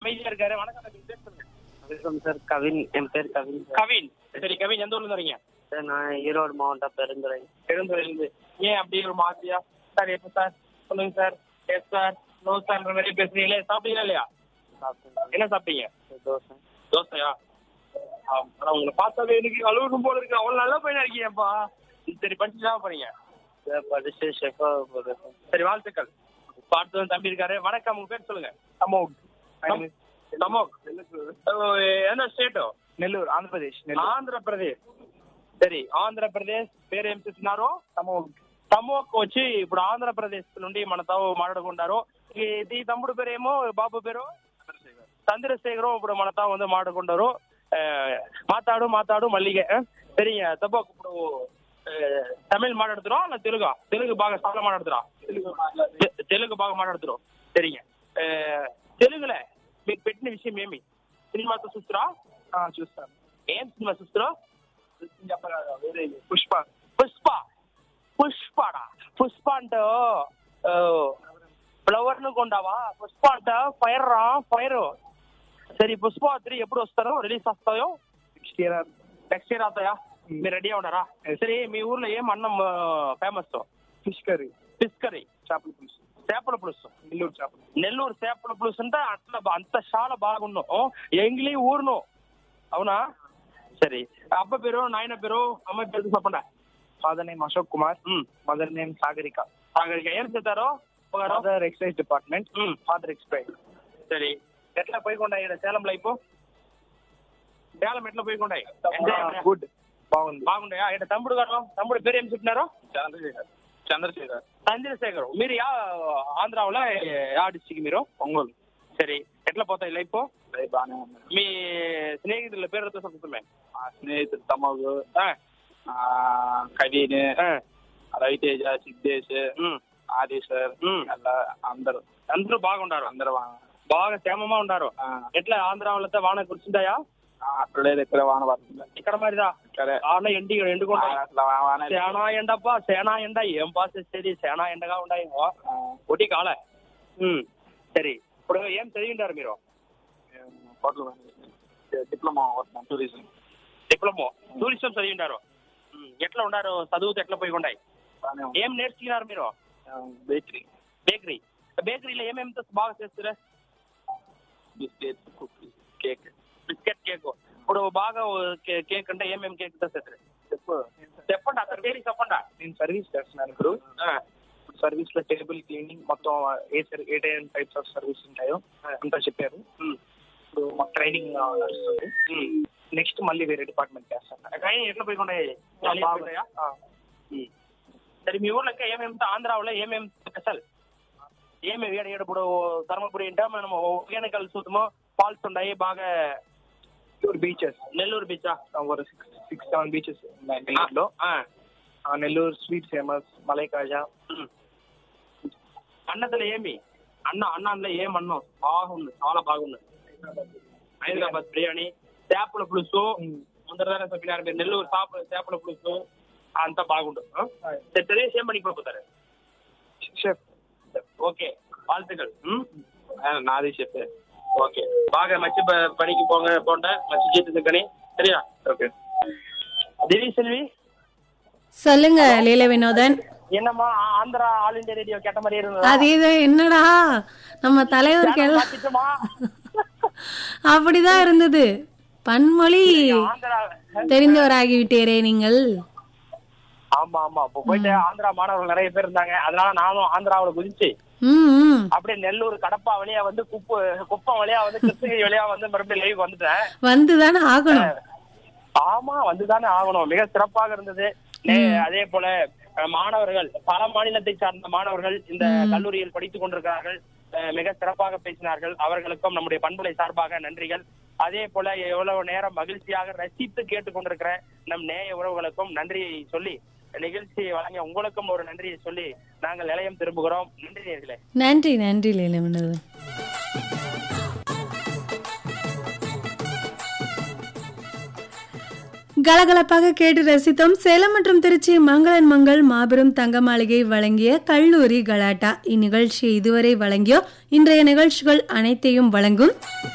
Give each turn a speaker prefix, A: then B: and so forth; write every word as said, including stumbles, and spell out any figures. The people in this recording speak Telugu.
A: அமைதியா இருக்காரு. வணக்கம் தம்பி, பேர் சொல்லுங்க.
B: வணக்கம் சார், கவின். என் பேர் கவின் சார்.
A: கவின். சரி கவின், எந்த ஊர்ல இருந்து வரீங்க?
B: சார் நான் ஈரோடு மாவட்டம் பெருந்துறை.
A: பெருந்துறையிலிருந்து. ஏன் அப்படி ஒரு மாதிரியா சார்? எப்ப சார்? சொல்லுங்க sir. Yes sir, no sir நிறைய பேசுறீங்களே. சாப்பிட்டீங்களா இல்லையா?
B: சாப்பிட்டேன்.
A: என்ன சாப்பிட்டீங்க?
B: தோசை.
A: தோசையா? ஆனா உங்களை பார்த்தாவே எனக்கு அழுவணும் போல இருக்கு. அவ்வளவு நல்ல பையனா இருக்கீங்கப்பா. சரி, படிச்சுட்டா போறீங்க?
B: சார் படிச்சு ஷெஃபாக போகிறேன்.
A: சரி, வாழ்த்துக்கள். பார்த்து தம்பி இருக்காரு. வணக்கம், உங்க பேர் சொல்லுங்க.
C: தமோக்.
A: தமோக். என்ன ஸ்டேட்டோ?
C: నెల్లూరు, ఆంధ్రప్రదేశ్.
A: ఆంధ్ర ప్రదేశ్. సరే, ఆంధ్రప్రదేశ్ పేరు ఏం చెప్తున్నారు?
C: తమోక్.
A: తమోక్ వచ్చి ఇప్పుడు ఆంధ్రప్రదేశ్ నుండి మనతో మాట్లాడుకుంటారు. ఈ తమ్ముడు పేరేమో, బాబు పేరు చంద్రశేఖరం. ఇప్పుడు మనతో வந்து మాట్లాడుకుంటారు. మాట్లాడు మాట్లాడు మళ్ళీగా. సరిగా తమోక్ ఇప్పుడు తమిళ్ మాట్లాడుతురా అలా తెలుగు? తెలుగు బాగా చాలా మాట్లాడుతురా? తెలుగు బాగా మాట్లాడుతురు. సరిగా తెలుగులో మీకు పెట్టిన విషయం ఏమి? సినిమాతో చూస్తురా?
C: చూస్తాను.
A: ఏం సినిమా చూస్తురా?
C: పుష్ప.
A: పుష్ప. పుష్పడా? పుష్ప అంటే ఫ్లవర్ ను కొండావా? పుష్ప అంటే ఫైర్ రా, ఫైర్. సరే, పుష్ప త్రీ ఎప్పుడు వస్తారు? రిలీజ్ వస్తాయో?
C: Next year.
A: నెక్స్ట్ ఇయర్ అవుతాయా? మీరు రెడీ ఉన్నారా? సరే, మీ ఊర్లో ఏం అన్నం famous?
C: Fish curry.
A: Fish curry,
C: చేపల పులుసు.
A: చేపల పులుసు.
C: నెల్లూరు చేపలు.
A: నెల్లూరు చేపల పులుసు అంటే అట్లా అంత చాలా బాగున్నావు. ఎంగిలి ఊరును, అవునా? సరే, అబ్బ పేరు, నాయన పేరు, అమ్మాయి పేరు చెప్పండి.
C: Father name Ashok Kumar. Mother name Sagarika.
A: Sagarika. ఏం చేస్తారు?
C: Father excise department, father expire.
A: సరే, ఎట్లా పోయికొండాయి సేలంలో? అయిపో సేలం ఎట్లా పోయికొండాయి?
C: గుడ్, బాగుంది.
A: బాగుంటాయా? ఇక్కడ తమ్ముడు గారు, తమ్ముడు పేరు ఏం చెప్పినారు?
C: చంద్రశేఖర్. చంద్రశేఖర్.
A: చంద్రశేఖర్. మీరు యా ఆంధ్రాలో యా డిస్టిక్? మీరు
C: ఒంగోలు.
A: సరే, ఎట్లా పోతాయి లైఫ్?
C: బాగానే ఉంది.
A: మీ స్నేహితుల పేరుతో చెప్తున్నాయి.
C: స్నేహితుడు తమగు, కవిన్, రవితేజ, సిద్ధేష్, ఆదిశ్వర్, అలా అందరు
A: అందరూ బాగుంటారు.
C: అందరు
A: బాగా క్షేమమా ఉంటారు. ఎట్లా ఆంధ్ర వాళ్ళతో వాన కురిసిందాయా?
C: అక్కడ లేదు, ఇక్కడ వాన పడుతుంది.
A: ఇక్కడ మరిదా ఆన ఎండి ఎండుకుంటా సేనా ఎండప్పా, సేనా ఎండ. ఏం పాస్ చేసేది? సేనా ఎండగా ఉన్నాయి. ఒకటి కాలే. సరే, ఇప్పుడు ఏం చదివింటారు మీరు?
C: Diploma tourism.
A: Diploma tourism చదివింటారు. ఎట్లా ఉన్నారు? చదువుతూ ఎట్లా పోయి ఉన్నాయి? ఏం నేర్చుకున్నారు మీరు?
C: బేకరీ.
A: బేకరీ. బేకరీలో ఏమేమి బాగా చేస్తారా?
C: Biscuit, cookies, cake.
A: Biscuit, cake. ఇప్పుడు బాగా కేక్ అంటే ఏమేమి కేక్ చేస్తారు? చెప్పండి, అక్కడ పేరు చెప్పండి.
C: నేను సర్వీస్ చేస్తున్నాను ఇప్పుడు. సర్వీస్ లో టేబుల్ క్లీనింగ్ మొత్తం ఏ ఏ టైప్స్ ఆఫ్ సర్వీస్ ఉంటాయో అంతా చెప్పారు. ఇప్పుడు మాకు ట్రైనింగ్ నడుస్తుంది. నెక్స్ట్ మళ్ళీ వేరే డిపార్ట్మెంట్ చేస్తాను.
A: ట్రైనింగ్ ఎట్లా పోయినాయి? సరే, మీ ఊర్లో ఏమేమి ఆంధ్రాలో ఏమేమి స్పెషల్? ఏమేమి ఏడు ఇప్పుడు ధర్మపురి అంటే మనం ఒకేనకల్ చూద్దాము, ఫాల్స్ ఉన్నాయి బాగా.
C: Beaches.
A: Nellore బీచా?
C: Six six seven beaches ఉన్నాయి నెల్లూరులో. Nellore sweet famous, malai kaja.
A: అన్నతలో ఏమి అన్న అన్న అందులో ఏం అన్నం బాగుంది, చాలా బాగుంది. హైదరాబాద్ బిర్యానీ, చేపల పులుసు. ముందర చెప్పినారు మీరు నెల్లూరు చేపల పులుసు అంతా బాగుంటుంది. తెలియసి ఏం పడిపోతారు?
C: షెఫ్.
A: ఓకే, வாழ்த்துக்கள்.
C: నాది చెప్పే.
A: ఓకే, బాగా మంచి పనికి పోగా పోండా, మంచి జీవితం. சரியா? ஓகே. திவி செல்வி
D: சொல்லுங்க லீல வினோதன்.
A: என்னம்மா ஆந்திரா ஆல் இந்தியா ரேடியோ கேட்ட மாதிரி இருந்தது?
D: அதேதான். என்னடா நம்ம தலைவருக்கு எல்லாம் அப்படிதான் இருந்தது. பன்மொழி தெரிந்தவராகிவிட்டீரே நீங்கள்.
A: ஆமா ஆமா, இப்போ போயிட்டு ஆந்திரா மாணவர்கள் நிறைய பேர் இருந்தாங்க. அதனால நானும் ஆந்திராவில குதிச்சு அப்படியே நெல்லூர் கடப்பா வழியா வந்து குப்பு குப்பம் வழியா வந்து கிருஷ்ணகிரி வழியா வந்து மறுபடியும் லைவ் வந்துட்டேன்.
D: வந்துதானே ஆகணும்.
A: ஆமா, வந்துதானே ஆகணும். மிக சிறப்பாக இருந்தது. அதே போல மாணவர்கள், பல மாநிலத்தை சார்ந்த மாணவர்கள் இந்த கல்லூரியில் படித்துக் கொண்டிருக்கிறார்கள். மிக சிறப்பாக பேசினார்கள். அவர்களுக்கும் நம்முடைய பண்புலை சார்பாக நன்றிகள். அதே போல எவ்வளவு நேரம் மகிழ்ச்சியாக ரசித்து கேட்டுக் கொண்டிருக்கிற நம் நேய உறவுகளுக்கும் நன்றியை சொல்லி, நிகழ்ச்சியை வழங்கிய உங்களுக்கும் ஒரு நன்றியை சொல்லி நாங்கள் நிலையம் திரும்புகிறோம். நன்றி நேயர்களே.
D: நன்றி நன்றி லீல வினோதன். கலகலப்பாக கேட்டு ரசித்தோம். சேலம் மற்றும் திருச்சி மங்களன் மங்கள் மாபெரும் தங்க மாளிகை வழங்கிய கல்லூரி கலாட்டா. இந்நிகழ்ச்சியை இதுவரை வழங்கிய இன்றைய நிகழ்ச்சிகள் அனைத்தையும் வழங்கும்